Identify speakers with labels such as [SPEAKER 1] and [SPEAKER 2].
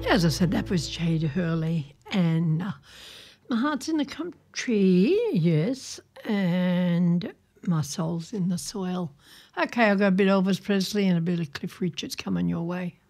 [SPEAKER 1] As I said, that was Jade Hurley, and my heart's in the country, yes, and my soul's in the soil. Okay, I've got a bit of Elvis Presley and a bit of Cliff Richards coming your way.